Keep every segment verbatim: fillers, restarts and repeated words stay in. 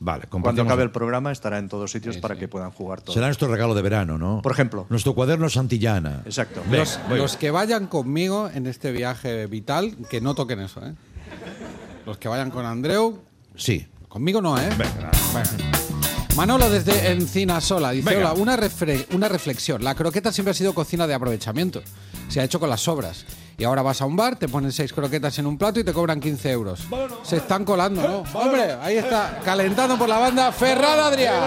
Vale, Cuando acabe el programa estará en todos sitios sí, para sí. que puedan jugar todos. Será nuestro regalo de verano, ¿no? Por ejemplo. Nuestro cuaderno Santillana. Exacto. Venga, los, los que vayan conmigo en este viaje vital, que no toquen eso, ¿eh? Los que vayan con Andreu... Sí. Conmigo no, ¿eh? Venga. Venga. Manolo desde Encinasola dice, Venga. hola, una, refre- una reflexión. La croqueta siempre ha sido cocina de aprovechamiento. Se ha hecho con las sobras. Y ahora vas a un bar, te ponen seis croquetas en un plato y te cobran quince euros. Se están colando, ¿no? Hombre, ahí está, calentando por la banda, Ferran Adrià.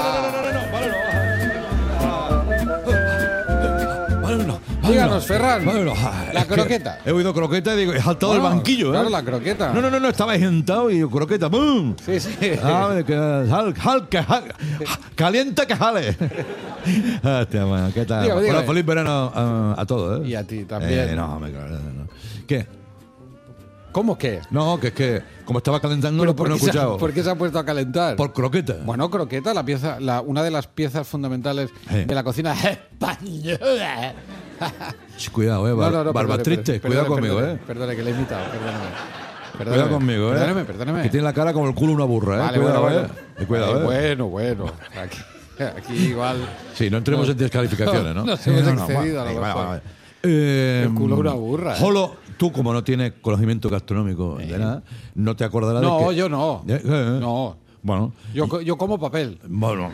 Díganos, Ferran, la croqueta. He oído croqueta y digo, he saltado del banquillo, ¿eh? Claro, la croqueta. No, no, no, no estaba sentado y croqueta, ¡pum! Sí, sí. Ah, que, jal, jal, que jal, calienta que jale. Hostia, bueno, ¿qué tal? Dígame, dígame. Bueno, feliz verano a, a todos, ¿eh? Y a ti también. Eh, no, me claro, no. ¿Qué? ¿Cómo qué? No, que es que como estaba calentando ¿Pero no, por, no he qué se ha, escuchado. ¿Por qué se ha puesto a calentar? Por croqueta. Bueno, croqueta, la pieza, la, una de las piezas fundamentales Eh. de la cocina española. Sí, cuidado, eh, bar, No, no, no, barbas perdone, tristes, perdone, cuidado conmigo, perdone, eh. Perdone, que le he imitado, perdóname. Perdóname. Cuidado conmigo, eh. Perdóname, perdóname. Que tiene la cara como el culo de una burra, eh. Vale, cuidado, bueno, eh. bueno. Y cuidado, Vale, eh. bueno, bueno. Aquí, aquí igual... Sí, no entremos No. en descalificaciones, ¿no? Nos hemos Eh, no, excedido, a lo vale, mejor. vale, vale. Eh, El culo de una burra, eh. Jolo, tú como no tienes conocimiento gastronómico de nada, no te acordarás No, de que... yo no. Eh, eh, No. Bueno. Yo, co- yo como papel. Bueno.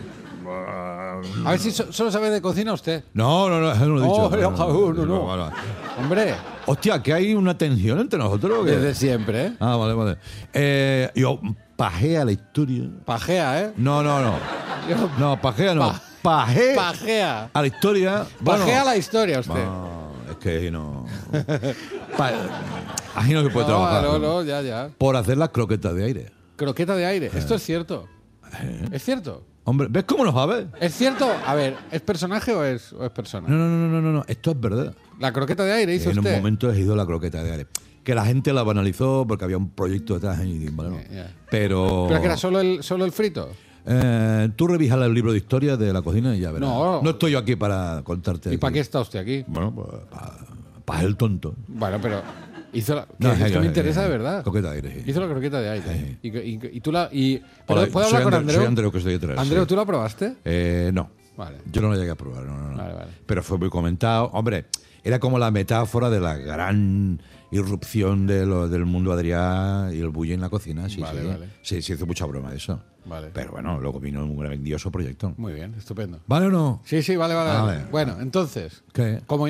A ver si so- solo sabe de cocina usted. No, no, no, eso no lo he No, dicho. no, no, no. Vale, vale. Hombre, Hostia, que hay una tensión entre nosotros. ¿o qué? desde siempre, ¿eh? Ah, vale, vale. Eh, yo pajea la historia. Pajea, ¿eh? No, no, no. Yo- No, pajea no. Pa- Pajea Pajea. a la historia. Bueno, Pajea la historia usted. no, es que ahí no. Pa- Ahí no se puede No, trabajar. no, no, ya, ya. Por hacer las croquetas de aire. Croqueta de aire. Esto es cierto. ¿Es cierto? Hombre, ¿ves cómo lo sabes? ¿Es cierto? A ver, ¿es personaje o es, o es persona? No, no, no, no, no, no. Esto es verdad. La croqueta de aire hizo En usted. un momento he ido la croqueta de aire. Que la gente la banalizó porque había un proyecto detrás. Y, bueno, Ya, ya. Pero. ¿Pero que era solo el, solo el frito? Eh, tú revisas el libro de historia de la cocina y ya verás. No. No estoy yo aquí para contarte. ¿Y para aquí. qué está usted aquí? Bueno, pues para el tonto. Bueno, pero hizo la... No, que es esto que- me interesa de eh, verdad. croqueta de aire, sí. Hizo la croqueta de aire. Sí. Y, y- y tú la... Y, ¿Puedo, Hola, ¿puedo soy hablar con Andre- Andreu? Soy Andreu, que estoy detrás. Andreu, sí. ¿tú la probaste? Eh, no. Vale. Yo no la llegué a probar, no, no, no. Vale, vale. Pero fue muy comentado. Hombre, era como la metáfora de la gran irrupción de lo- del mundo Adrià y el bullying en la cocina. Sí, Vale, sí. vale. Sí, se hizo mucha broma de eso. Vale. Pero bueno, luego vino un grandioso proyecto. Muy bien, estupendo. ¿Vale o no? Sí, sí, vale, vale. A vale. ver. Bueno, entonces, ¿Qué? como,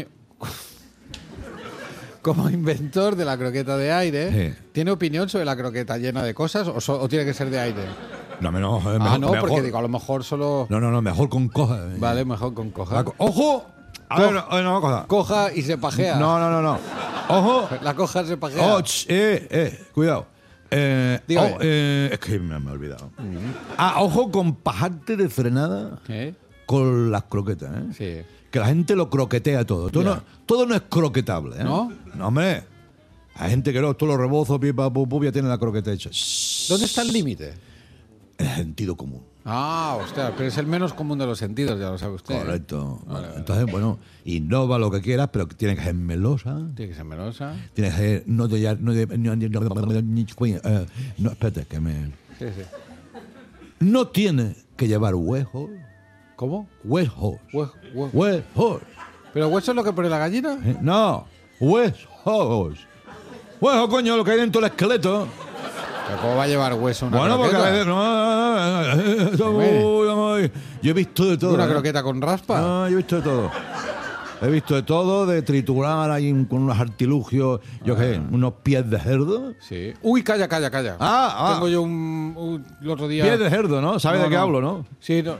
como inventor de la croqueta de aire, Sí. ¿tiene opinión sobre la croqueta llena de cosas o, so- o tiene que ser de aire? No, menos, eh, ah, mejor- no, porque mejor- digo, a lo mejor solo... No, no, no, mejor con coja. eh. Vale, mejor con coja. La co- ¡Ojo! A ver, no, no, cosa. Coja y se pajea. No, no, no, no. ¡Ojo! La coja se pajea. Oh, ch, eh, eh, cuidado. Eh, Dígame. oh, eh, es que me, me he olvidado. Ah, ojo con pajarte de frenada ¿Eh? con las croquetas, ¿eh? Sí. Que la gente lo croquetea todo. Todo, Ya. no, todo no es croquetable, ¿eh? ¿No? No, hombre. Hay gente que no, todos los rebozos, pipa, pu, pu, ya tienen la croqueta hecha. Shhh. ¿Dónde está el límite? El sentido común. Ah, hostia, pero es el menos común de los sentidos, ya lo sabe usted. ¿eh? Correcto. Vale, vale. Entonces, bueno, innova lo que quieras, pero tiene que ser melosa. Tiene que ser melosa. Tiene que ser. No de. No, de, no, eh, no, espérate, que me. Sí, sí. No tiene que llevar huesos. ¿Cómo? Huesos. Hue- hue- Huesos. ¿Pero hueso es lo que pone la gallina? Eh, No, huesos. Huesos, coño, lo que hay dentro del esqueleto. ¿Pero cómo va a llevar hueso una Bueno, porque a croqueta? veces. No, no, no, no, uy, yo he visto de todo. ¿Una ¿eh? croqueta con raspa? No, yo he visto de todo. He visto de todo, de triturar ahí con unos artilugios, yo qué sé, unos pies de cerdo. Sí. Uy, calla, calla, calla. Ah, ah. Tengo yo un, un- el otro día... Pies de cerdo, ¿no? ¿Sabes No, de qué no. hablo, no? Sí, no.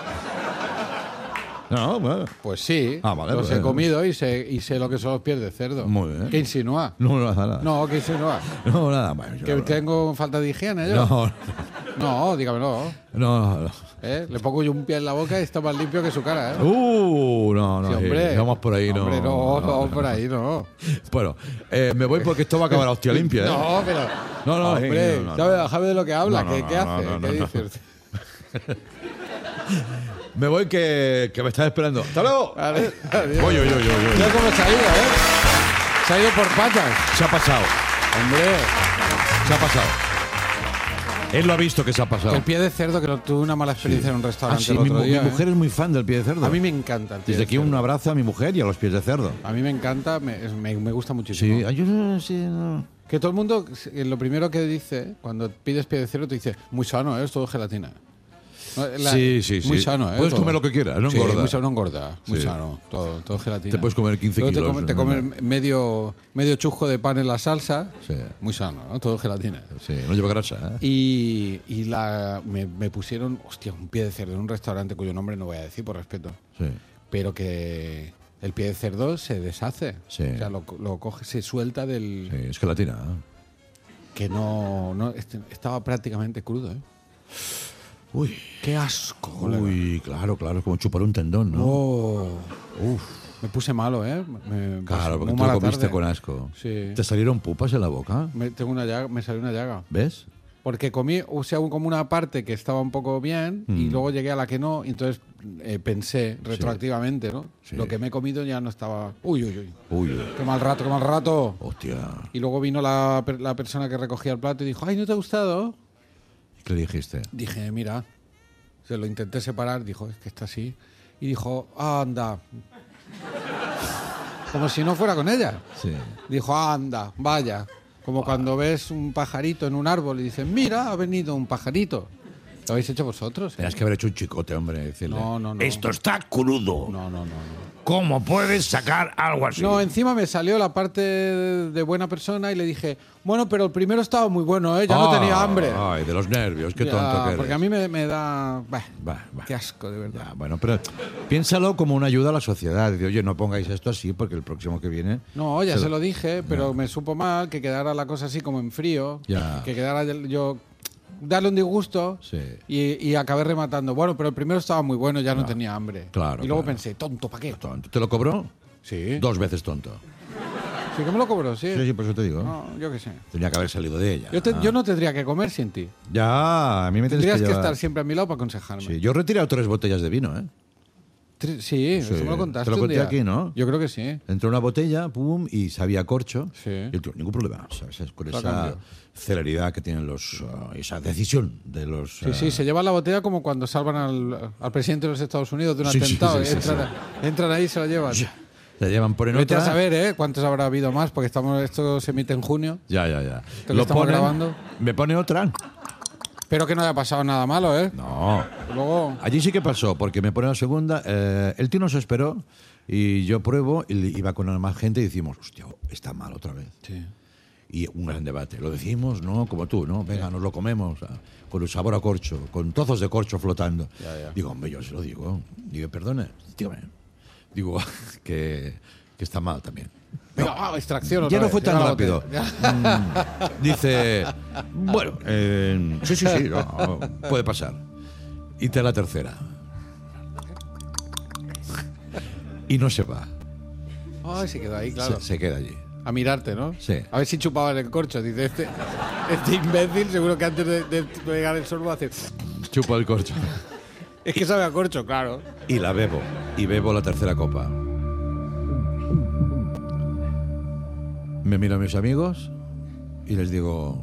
No, bueno. Pues sí. Ah, vale, Los pues, he comido y sé, y sé lo que son los pies de cerdo. Muy bien. ¿Qué insinúa? No, no, nada. No, ¿qué insinúa? No, nada. Bueno, yo ¿Que no, tengo falta de higiene yo? no, No, dígamelo. no, no, no. ¿Eh? Le pongo yo un pie en la boca y está más limpio que su cara, ¿eh? Uh, no, no. Sí, sí, hombre. vamos por ahí, no. Hombre, no, no, por ahí no. Bueno, eh, me voy porque esto va a acabar a hostia limpia, ¿eh? No, pero... No, no, hombre, no, no, no. ¿sabe, sabe de lo que habla? No, no, ¿Qué, no, qué no, hace? no, no, ¿Qué no. dice usted? Me voy que, que me estás esperando. ¡Hasta luego! Vale, adiós. Voy, voy, voy, voy, voy. Mira cómo se ha ido, ¿eh? Se ha ido por patas. Se ha pasado, Hombre. se ha pasado. Él lo ha visto que se ha pasado. El pie de cerdo, que no tuve una mala experiencia Sí. en un restaurante Ah, sí, el mi, otro mu- día. mi ¿eh? mujer es muy fan del pie de cerdo. A mí me encanta el pie Desde de aquí cerdo. un abrazo a mi mujer y a los pies de cerdo. A mí me encanta, me, es- me, me gusta muchísimo. Sí, ah, yo no sé. No. Que todo el mundo, eh, lo primero que dice, cuando pides pie de cerdo, te dice, muy sano, ¿eh? Es todo gelatina. No, la- Sí, sí, sí. Muy sano, ¿eh? Puedes todo. comer lo que quieras, no Sí, engorda. muy sano, no engorda. Muy Sí. sano, todo, todo gelatina. Te puedes comer quince Luego kilos, Te, come- te ¿no? comes medio, medio chusco de pan en la salsa. Sí. Muy sano, ¿no? Todo gelatina. Sí, no lleva grasa. ¿eh? Y, y la, me, me pusieron, hostia, un pie de cerdo en un restaurante cuyo nombre no voy a decir por respeto. Sí. Pero que el pie de cerdo se deshace. Sí. O sea, lo, lo coge, se suelta del... Sí, es gelatina. ¿eh? Que no, no este- estaba prácticamente crudo, ¿eh? Uy. ¡Qué asco! colega. Uy, claro, claro, es como chupar un tendón, ¿no? Oh, Uf. me puse malo, ¿eh? Me- Claro, muy porque tú mala lo comiste tarde. con asco. Sí. ¿Te salieron pupas en la boca? Me, tengo una llaga, me salió una llaga. ¿Ves? Porque comí, o sea, como una parte que estaba un poco bien y Mm. luego llegué a la que no, y entonces eh, pensé retroactivamente, ¿no? Sí. Lo que me he comido ya no estaba... Uy, uy, uy. Uy, Qué mal rato, qué mal rato. hostia. Y luego vino la, per- la persona que recogía el plato y dijo, ay, ¿no te ha gustado? ¿Qué le dijiste? Dije, mira, se lo intenté separar, dijo, es que está así. Y dijo, anda. Como si no fuera con ella. Sí. Dijo, anda, vaya. Como cuando ves un pajarito en un árbol y dices, mira, ha venido un pajarito. ¿Lo habéis hecho vosotros? Tenías que haber hecho un chicote, hombre. Decirle, No, no, no. Esto está crudo. No, no, no, no. ¿Cómo puedes sacar algo así? No, encima me salió la parte de buena persona y le dije, bueno, pero el primero estaba muy bueno, ¿eh? Ya no Ah, tenía hambre. Ay, de los nervios, qué Ya, tonto que eres. Porque a mí me, me da... bah, Va, va. qué asco, de verdad. Ya, bueno, pero piénsalo como una ayuda a la sociedad. Dice, oye, no pongáis esto así porque el próximo que viene... No, ya Se se, lo- lo dije, pero me supo mal que quedara la cosa así como en frío. Ya. Que quedara yo... Darle un disgusto Sí. y, y acabé rematando. Bueno, pero el primero estaba muy bueno, ya no tenía hambre. claro, Y luego claro. pensé, tonto, ¿para qué? Tonto. ¿Te lo cobró? Sí. Dos veces tonto. Sí que me lo cobró, sí. Sí, sí, por eso te digo. No, yo qué sé. Tenía que haber salido de ella. Yo, te- yo no tendría que comer sin ti. Ya, a mí me tienes Tendrías que que, llevar... estar siempre a mi lado para aconsejarme. Sí, yo he retirado tres botellas de vino, ¿eh? Tri- Sí, Sí, eso me lo contaste. te lo un conté día. aquí, ¿no? Yo creo que sí. Entró una botella, pum, y sabía corcho. Sí. Y el tío, ningún problema, ¿sabes? Con Lo esa cambio. celeridad que tienen los... uh, esa decisión de los... Sí, uh, sí, se lleva la botella como cuando salvan al, al presidente de los Estados Unidos de un Sí, sí, atentado. sí, sí, entran, entran ahí y se lo llevan. La llevan por en Vete otra... a saber, ¿eh? ¿Cuántos habrá habido más? Porque estamos, esto se emite en junio. Ya, ya, ya. Esto que estamos grabando. Me pone otra. Espero que no haya pasado nada malo, ¿eh? No. Luego... Allí sí que pasó, porque me pone la segunda. eh, el tío nos esperó y yo pruebo y le- iba con más gente y decimos, hostia, está mal otra vez. Sí. Y un gran debate. Lo decimos, ¿no? Como tú, ¿no? Venga, nos lo comemos. ah, Con el sabor a corcho, con trozos de corcho flotando. Ya, ya. Digo, hombre, yo se lo digo. Digo, perdone, dígame. Digo, que, que está mal también. Venga, ah, extracción otra Ya no vez, fue tan llega la rápido. botella. Mm, dice, bueno, eh, sí, sí, sí, no, puede pasar. Y te la tercera. Y no se va. Ay, se quedó ahí, claro. Se, se queda allí. A mirarte, ¿no? Sí. A ver si chupaba el corcho. Dice, este, este imbécil seguro que antes de, de pegar el sorbo hace... Chupa el corcho. Es que sabe a corcho, claro. Y la bebo. Y bebo la tercera copa. Me miro a mis amigos y les digo...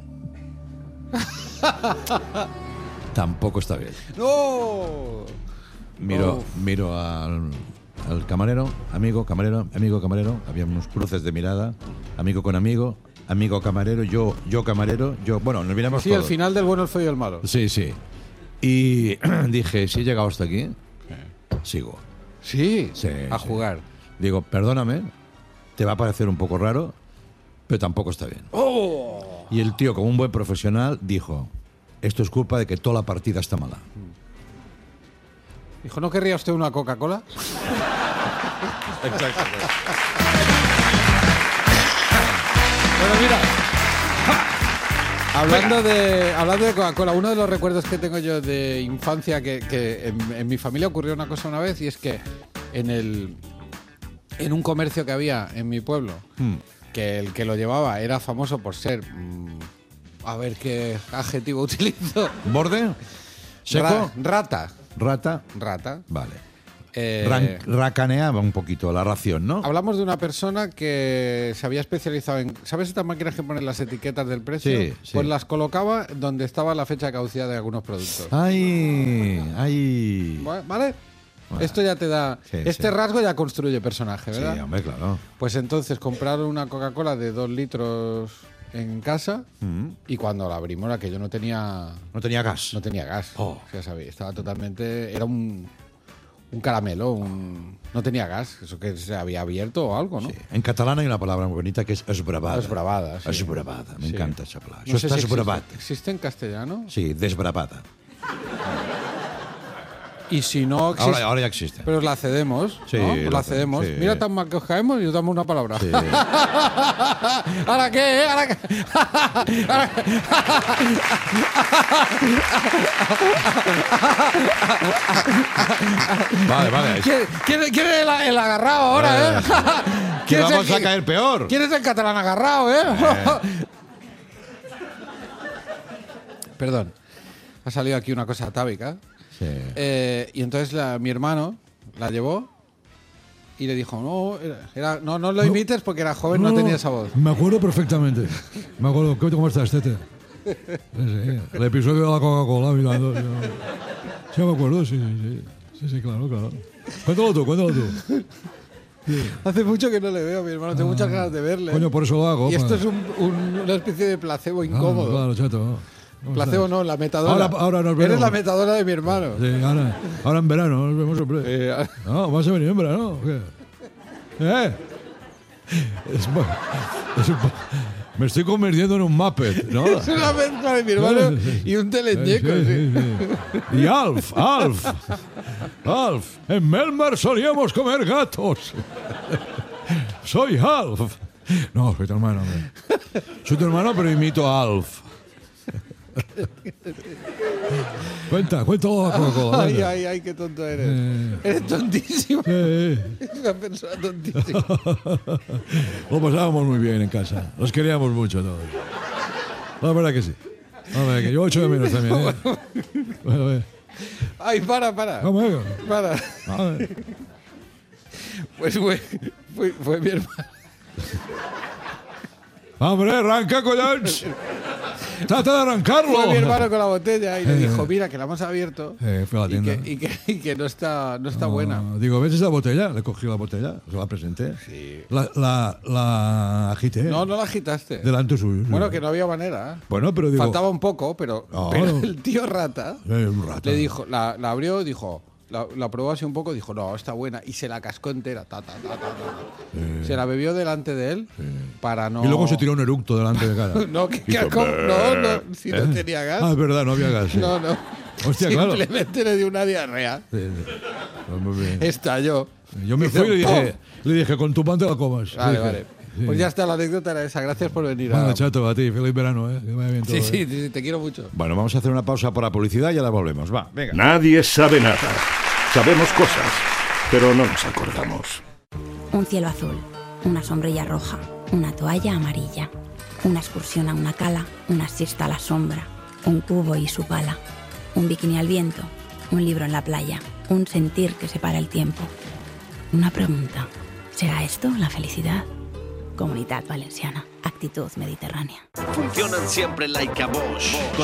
Tampoco está bien. ¡No! Miro, Uf. miro al, al camarero, amigo, camarero, amigo, camarero. Había unos cruces de mirada. Amigo con amigo, amigo camarero, yo, yo camarero, yo... Bueno, nos miramos Sí, todos. el final del bueno, el feo y el malo. Sí, sí. Y dije, si he llegado hasta aquí, sigo. Sí, Sí, a sí. jugar. Digo, perdóname, te va a parecer un poco raro, pero tampoco está bien. ¡Oh! Y el tío, como un buen profesional, dijo, esto es culpa de que toda la partida está mala. Dijo, ¿no querría usted una Coca-Cola? Exacto. Bueno, mira. Hablando de, hablando de Coca-Cola, uno de los recuerdos que tengo yo de infancia, que, que en, en mi familia ocurrió una cosa una vez, y es que en, el, en un comercio que había en mi pueblo, Hmm. que el que lo llevaba era famoso por ser... mm, a ver qué adjetivo utilizo. ¿Borde? ¿Seco? Ra- rata. ¿Rata? Rata. Vale. Eh, Ran- racaneaba un poquito la ración, ¿no? Hablamos de una persona que se había especializado en... ¿Sabes estas máquinas que ponen las etiquetas del precio? Sí, sí. Pues las colocaba donde estaba la fecha de caducidad de algunos productos. Ay, ay. ¿Vale? ¿Vale? Esto ya te da... Sí, este sí. rasgo ya construye personaje, ¿verdad? Sí, hombre, claro. Pues entonces compraron una Coca-Cola de dos litros en casa Mm. y cuando la abrimos era que yo no tenía... No tenía gas. No tenía gas. Oh. Ya sabéis, estaba totalmente... Era un... Un caramelo, un... no tenía gas, eso que se había abierto o algo, ¿no? Sí. En catalán hay una palabra muy bonita que es esbravada. Esbravada, sí. Esbravada, me Sí. encanta esa palabra. No Eso sé está si esbravat. existe, ¿existe en castellano? Sí, desbravada. Y si no existe, Ahora, ahora ya existe. pero la cedemos, Sí, ¿no? Pues la la cedemos. sí. Mira tan mal que os caemos y os damos una palabra. Sí. ¿Ahora qué? eh? ¿Ahora qué? ¿Ahora qué? Vale, vale. ¿Quién, quién- quién es el, el agarrado ahora, eh? Que ¿Quién es el vamos a que- caer peor. ¿Quién es el catalán agarrado, eh? Perdón. Ha salido aquí una cosa atávica. Sí. Eh, y entonces la- mi hermano la llevó y le dijo, no, era, era- no, no lo imites porque era joven, no, tenía esa voz. Me acuerdo perfectamente. Me acuerdo. ¿Cómo estás, Tete? Sí, sí, el episodio de la Coca-Cola mirando. yo- Sí, me acuerdo, sí, sí, sí. Sí, sí, claro, claro. Cuéntalo tú, cuéntalo tú. Hace mucho que no le veo a mi hermano, tengo muchas ganas de verle. Coño, por eso lo hago. y esto para- es un- un- una especie de placebo Claro, incómodo. Claro, chato. ¿Cómo Placebo estás? no, la metadora. Ahora- ahora nos Eres veremos. la metadora de mi hermano. Sí, ahora, ahora en verano nos vemos siempre. Eh, No, vas a venir en verano. ¿O qué? ¿Eh? Es, mu- es un po- me estoy convirtiendo en un Muppet, ¿no? es una mezcla de mi hermano Sí, sí. y un teleñeco. Sí, sí. sí, sí. Y Alf, Alf, Alf. En Melmar solíamos comer gatos. Soy Alf. No, soy tu hermano, hombre. Soy tu hermano, pero imito a Alf. Cuenta, cuenta la Coca-Cola. Ay, cuenta. ay, ay, qué tonto eres. Eh. Eres tontísimo. Eh, Es una persona tontísima. Lo pasábamos muy bien en casa. Los queríamos mucho todos. La verdad que sí. La verdad que yo echo de menos también. ¿eh? Bueno, eh. Ay, para, para. ¿Cómo es? Para. A ver. Pues fue, fue, fue mi hermano. Hombre, arranca, collons. Trata de arrancarlo. Fue mi hermano con la botella y le Eh. dijo, mira, que la hemos abierto Eh, fue a la y tienda. que, y que, y que no está, no está Ah, buena. Digo, ¿ves esa botella? Le cogí la botella, se la presenté. Sí. La, la, la agité. No, no la agitaste. Delante suyo. sí. Bueno, que no había manera. Bueno, pero digo. Faltaba un poco, pero, No. pero el tío rata Eh, un rato. le dijo, la, la abrió, dijo, la, la probó así un poco, dijo, no, está buena, y se la cascó entera. Ta, ta, ta, ta, ta. Se la bebió delante de él para no. Y luego se tiró un eructo delante de cara. No, que, que como- no, no, si no tenía gas. Ah, es verdad, no había gas. sí. No, no. Hostia, claro. Simplemente le dio una diarrea. Sí, sí. Pues muy bien. Estalló. Yo me Hizo fui y le dije, ¡pum! le dije, con tu pan te la comas. Vale, Le dije. vale. Sí. Pues ya está, la anécdota era esa. Gracias por venir. Bueno, a... chato, a ti, feliz verano, ¿eh? Que vaya bien todo, Sí, sí, ¿eh? sí, te quiero mucho. Bueno, vamos a hacer una pausa por la publicidad y ya la volvemos. Va, venga. Nadie sabe nada. Sabemos cosas, pero no nos acordamos. Un cielo azul, una sombrilla roja, una toalla amarilla, una excursión a una cala, una siesta a la sombra, un cubo y su pala, un bikini al viento, un libro en la playa, un sentir que separa el tiempo. Una pregunta, ¿será esto la felicidad? Comunidad Valenciana, actitud mediterránea. Funcionan siempre like a Bosch.